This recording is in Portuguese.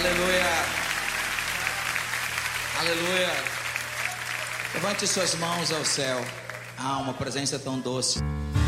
Aleluia. Aleluia. Levante suas mãos ao céu. Ah, uma presença tão doce.